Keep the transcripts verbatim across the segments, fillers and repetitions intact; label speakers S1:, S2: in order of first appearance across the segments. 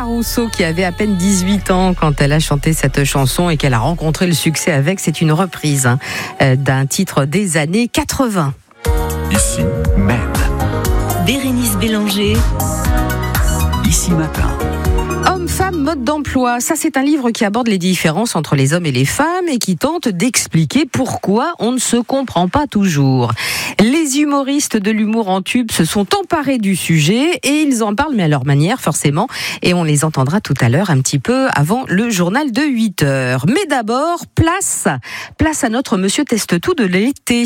S1: Rousseau qui avait à peine dix-huit ans quand elle a chanté cette chanson et qu'elle a rencontré le succès avec. C'est une reprise hein, d'un titre des années quatre-vingts.
S2: Ici, Maine.
S3: Bérénice Bélanger.
S2: Ici Matin.
S1: Hommes, femmes, mode d'emploi. Ça, c'est un livre qui aborde les différences entre les hommes et les femmes et qui tente d'expliquer pourquoi on ne se comprend pas toujours. Les humoristes de l'humour en tube se sont emparés du sujet et ils en parlent, mais à leur manière, forcément. Et on les entendra tout à l'heure, un petit peu avant le journal de huit heures. Mais d'abord, place, place à notre Monsieur Teste-Tout de l'été.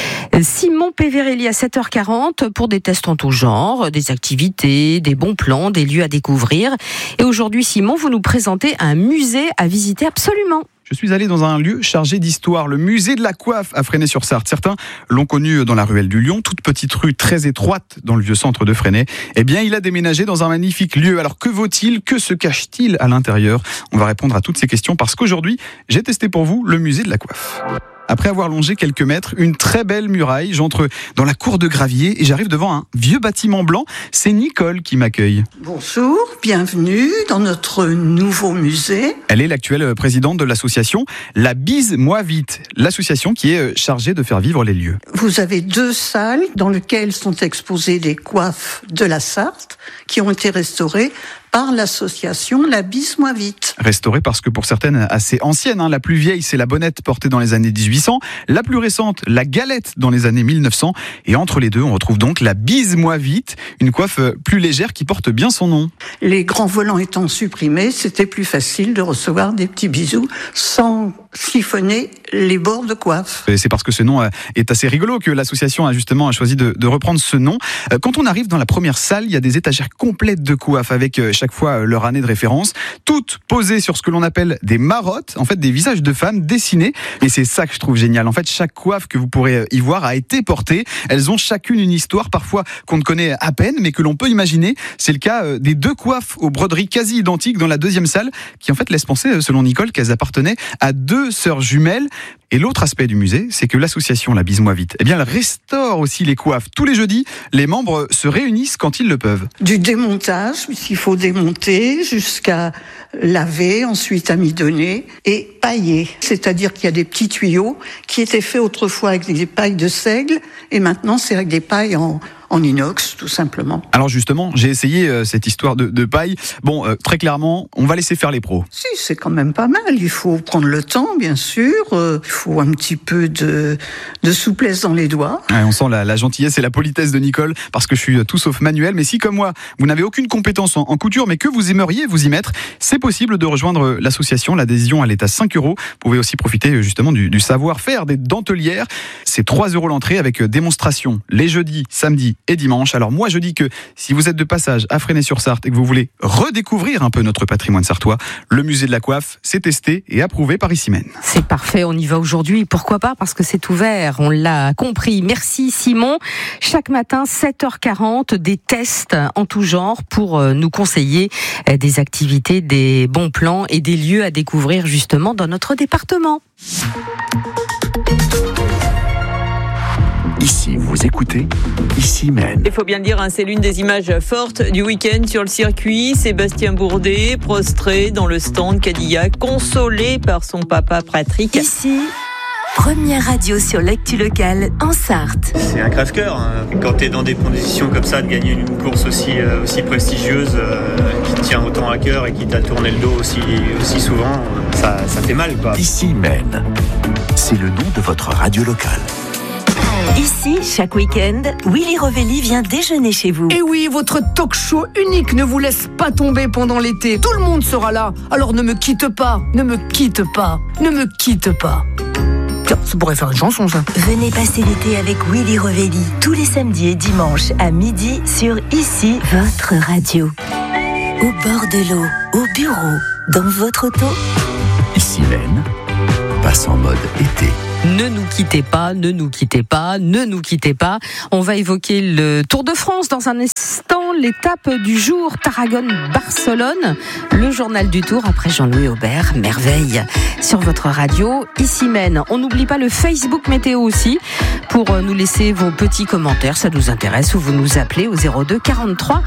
S1: Simon Péverelli à sept heures quarante pour des tests en tout genre, des activités, des bons plans, des lieux à découvrir. Et aujourd'hui, Simon, vous nous présentez un musée à visiter absolument.
S4: Je suis allé dans un lieu chargé d'histoire, le musée de la coiffe à Fresnay-sur-Sarthe. Certains l'ont connu dans la ruelle du Lion, toute petite rue très étroite dans le vieux centre de Fresnay. Eh bien, il a déménagé dans un magnifique lieu. Alors, que vaut-il? Que se cache-t-il à l'intérieur? On va répondre à toutes ces questions parce qu'aujourd'hui, j'ai testé pour vous le musée de la coiffe. Après avoir longé quelques mètres, une très belle muraille, j'entre dans la cour de Gravier et j'arrive devant un vieux bâtiment blanc. C'est Nicole qui m'accueille.
S5: Bonjour, bienvenue dans notre nouveau musée.
S4: Elle est l'actuelle présidente de l'association La Bise Moi Vite, l'association qui est chargée de faire vivre les lieux.
S5: Vous avez deux salles dans lesquelles sont exposées les coiffes de la Sarthe qui ont été restaurées par l'association La Bise Moi Vite.
S4: Restaurée parce que pour certaines assez anciennes, hein, la plus vieille c'est la bonnette portée dans les années dix-huit cents, la plus récente la galette dans les années mille neuf cents et entre les deux on retrouve donc La Bise Moi Vite, une coiffe plus légère qui porte bien son nom.
S5: Les grands volants étant supprimés, c'était plus facile de recevoir des petits bisous sans siphonner les bords de coiffe.
S4: Et c'est parce que ce nom est assez rigolo que l'association a justement choisi de, de reprendre ce nom. Quand on arrive dans la première salle, il y a des étagères complètes de coiffes avec chaque fois leur année de référence, toutes posées sur ce que l'on appelle des marottes, en fait des visages de femmes dessinés. Et c'est ça que je trouve génial. En fait, chaque coiffe que vous pourrez y voir a été portée. Elles ont chacune une histoire, parfois qu'on ne connaît à peine, mais que l'on peut imaginer. C'est le cas des deux coiffes aux broderies quasi identiques dans la deuxième salle, qui en fait laissent penser, selon Nicole, qu'elles appartenaient à deux sœurs jumelles. Et l'autre aspect du musée, c'est que l'association La Bise Moi Vite, eh bien, elle restaure aussi les coiffes. Tous les jeudis, les membres se réunissent quand ils le peuvent.
S5: Du démontage, puisqu'il faut démonter, jusqu'à laver, ensuite amidonner et pailler. C'est-à-dire qu'il y a des petits tuyaux qui étaient faits autrefois avec des pailles de seigle et maintenant c'est avec des pailles en... en inox, tout simplement.
S4: Alors justement, j'ai essayé euh, cette histoire de, de paille. Bon, euh, très clairement, on va laisser faire les pros.
S5: Si, c'est quand même pas mal. Il faut prendre le temps, bien sûr. Euh, il faut un petit peu de, de souplesse dans les doigts.
S4: Ouais, on sent la, la gentillesse et la politesse de Nicole, parce que je suis tout sauf manuel. Mais si, comme moi, vous n'avez aucune compétence en, en couture, mais que vous aimeriez vous y mettre, c'est possible de rejoindre l'association. L'adhésion, elle est à cinq euros. Vous pouvez aussi profiter justement du, du savoir-faire des dentelières. C'est trois euros l'entrée avec démonstration les jeudis, samedis et dimanche. Alors moi je dis que si vous êtes de passage à Fresnay-sur-Sarthe et que vous voulez redécouvrir un peu notre patrimoine sartois, le musée de la coiffe, c'est testé et approuvé par Ici Maine.
S1: C'est parfait, on y va aujourd'hui. Pourquoi pas? Parce que c'est ouvert, on l'a compris. Merci Simon. Chaque matin, sept heures quarante, des tests en tout genre pour nous conseiller des activités, des bons plans et des lieux à découvrir justement dans notre département.
S2: Ici, vous écoutez Ici Maine.
S6: Il faut bien le dire, hein, c'est l'une des images fortes du week-end sur le circuit. Sébastien Bourdet, prostré dans le stand Cadillac, consolé par son papa Patrick.
S3: Ici, première radio sur l'actu locale en Sarthe.
S7: C'est un crève-cœur, hein. Quand tu es dans des conditions comme ça, de gagner une course aussi, euh, aussi prestigieuse, euh, qui te tient autant à cœur et qui t'a tourné le dos aussi, aussi souvent, ça, ça fait mal, quoi.
S2: Ici Maine, c'est le nom de votre radio locale.
S3: Ici, chaque week-end, Willy Rovelli vient déjeuner chez vous.
S8: Et oui, votre talk show unique ne vous laisse pas tomber pendant l'été. Tout le monde sera là. Alors ne me quitte pas, ne me quitte pas, ne me quitte pas. Tiens, ça pourrait faire une chanson, ça.
S3: Venez passer l'été avec Willy Rovelli tous les samedis et dimanches à midi sur Ici, votre radio. Au bord de l'eau, au bureau, dans votre auto.
S2: Ici Maine passe en mode été.
S1: Ne nous quittez pas, ne nous quittez pas, ne nous quittez pas. On va évoquer le Tour de France dans un instant, l'étape du jour Tarragone-Barcelone, le journal du Tour après Jean-Louis Aubert, merveille sur votre radio Ici Maine. On n'oublie pas le Facebook météo aussi pour nous laisser vos petits commentaires, ça nous intéresse, ou vous nous appelez au zéro deux quarante-trois